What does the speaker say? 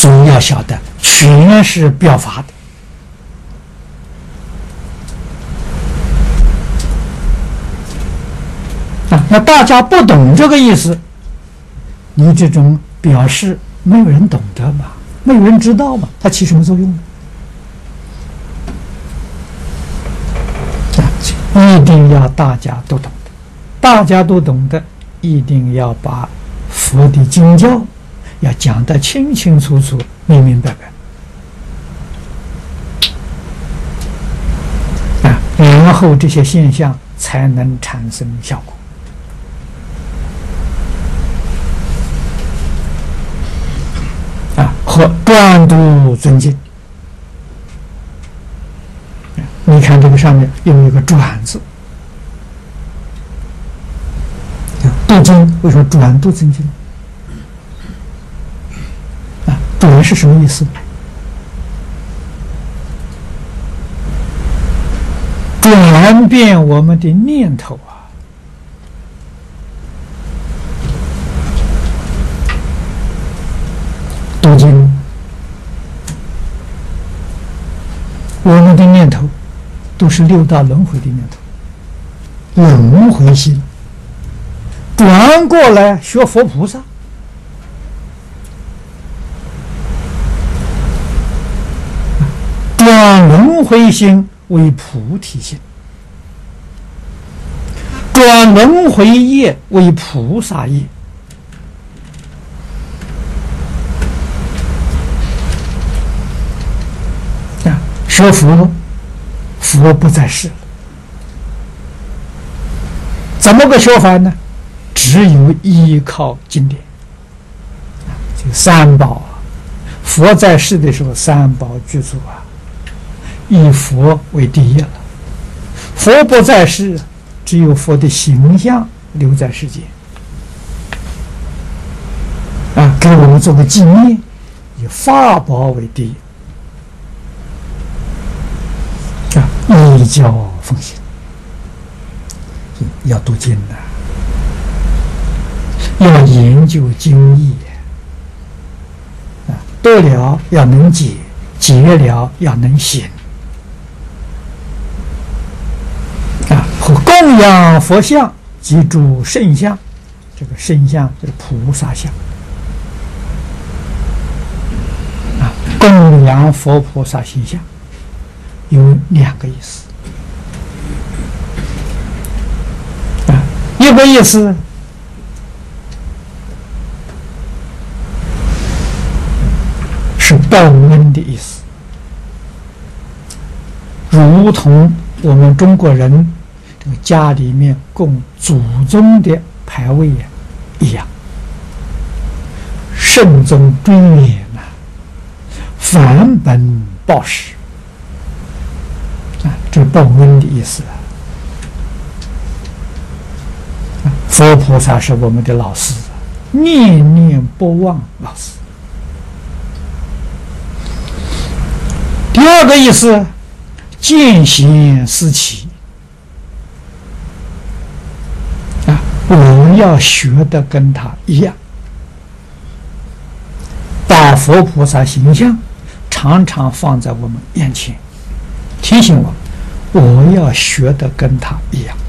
所以要晓得，全是表法的。那大家不懂这个意思，你这种表示没有人懂得嘛，没有人知道嘛，它起什么作用呢？一定要大家都懂得，大家都懂得，一定要把佛的经教要讲得清清楚楚、明明白白然后这些现象才能产生效果。和专注尊敬。你看这个上面有一个转字，度经为什么转度尊敬？转是什么意思？转变我们的念头度经，我们的念头都是六道轮回的念头，轮回心，转过来学佛菩萨，转轮回心为菩提心，转轮回业为菩萨业。学佛，佛不在世了，怎么个学法呢？只有依靠经典，就三宝佛在世的时候，三宝具足以佛为第一了。佛不在世，只有佛的形象留在世间，给我们做个纪念，以法宝为第一。依教奉行，要读经要研究经义得了要能解，解了要能行和供养佛像及诸圣像，这个圣像就是菩萨像供养佛菩萨形象有两个意思一个意思是报恩的意思，如同我们中国人这个家里面供祖宗的牌位一样，慎终追远返本报时这报恩的意思佛菩萨是我们的老师，念念不忘老师。第二个意思，见贤思齐我要学的跟他一样，把佛菩萨形象常常放在我们眼前，提醒我要学的跟他一样。